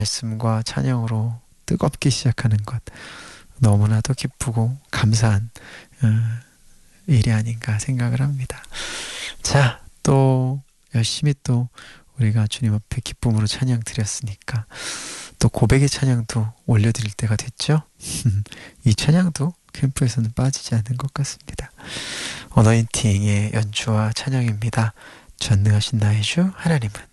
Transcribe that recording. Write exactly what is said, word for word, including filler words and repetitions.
말씀과 찬양으로 뜨겁게 시작하는 것, 너무나도 기쁘고 감사한 어, 일이 아닌가 생각을 합니다. 자, 또 열심히 또 우리가 주님 앞에 기쁨으로 찬양 드렸으니까 또 고백의 찬양도 올려드릴 때가 됐죠. 이 찬양도 캠프에서는 빠지지 않는 것 같습니다. 어너인팅의 연주와 찬양입니다. 전능하신 나의 주 하나님은.